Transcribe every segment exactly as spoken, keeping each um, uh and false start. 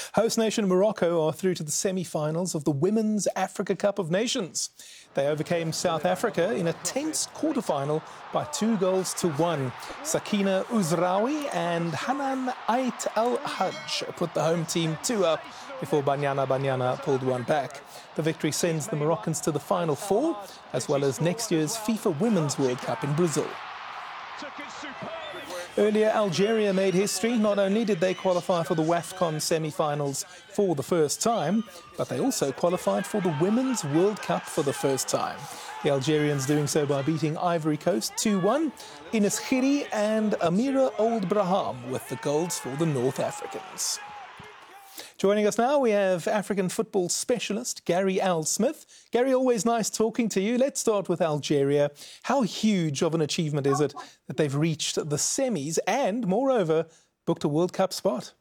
Host nation Morocco are through to the semi-finals of the Women's Africa Cup of Nations. They overcame South Africa in a tense quarter-final by two goals to one. Sakina Uzraoui and Hanan Ait Al-Hajj put the home team two up before Banyana Banyana pulled one back. The victory sends the Moroccans to the Final Four, as well as next year's FIFA Women's World Cup in Brazil. Earlier, Algeria made history. Not only did they qualify for the WAFCON semi-finals for the first time, but they also qualified for the Women's World Cup for the first time. The Algerians doing so by beating Ivory Coast two one. Ines Khiri and Amira Old Braham with the goals for the North Africans. Joining us now, we have African football specialist Gary Al Smith. Gary, always nice talking to you. Let's start with Algeria. How huge of an achievement is it that they've reached the semis and, moreover, booked a World Cup spot?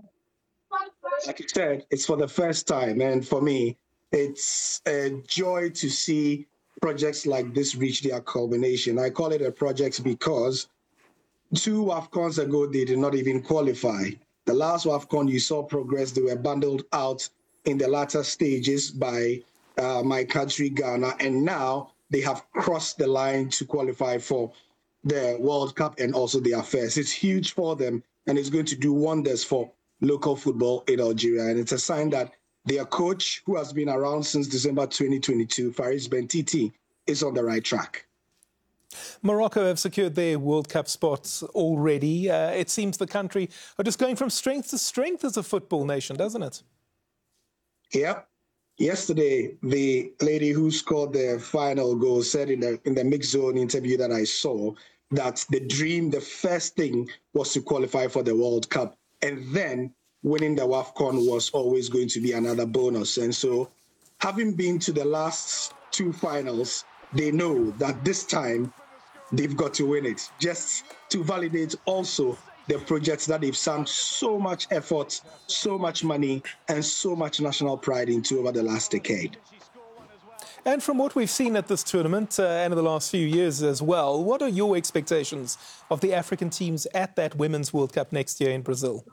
Like you said, it's for the first time. And for me, it's a joy to see projects like this reach their culmination. I call it a project because two WAFCONs ago, they did not even qualify. The last WAFCON, you saw progress. They were bundled out in the latter stages by uh, my country, Ghana, and now they have crossed the line to qualify for the World Cup and also the affairs. It's huge for them, and it's going to do wonders for local football in Algeria. And it's a sign that their coach, who has been around since December twenty twenty-two, Faris Bentiti, is on the right track. Morocco have secured their World Cup spots already. Uh, it seems the country are just going from strength to strength as a football nation, doesn't it? Yeah. Yesterday, the lady who scored the final goal said in the in the mixed zone interview that I saw that the dream, the first thing was to qualify for the World Cup. And then winning the WAFCON was always going to be another bonus. And so having been to the last two finals, they know that this time they've got to win it, just to validate also the projects that they've sunk so much effort, so much money, and so much national pride into over the last decade. And from what we've seen at this tournament uh, and in the last few years as well, what are your expectations of the African teams at that Women's World Cup next year in Brazil?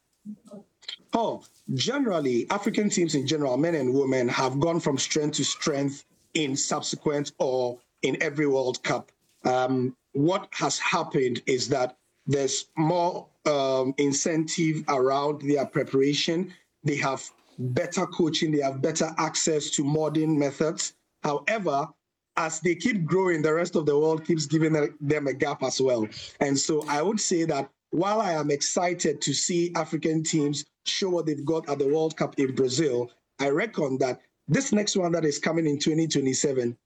Oh, generally, African teams in general, men and women, have gone from strength to strength in subsequent or in every World Cup. Um, what has happened is that there's more um, incentive around their preparation. They have better coaching. They have better access to modern methods. However, as they keep growing, the rest of the world keeps giving them a gap as well. And so I would say that while I am excited to see African teams show what they've got at the World Cup in Brazil, I reckon that this next one that is coming in twenty twenty-seven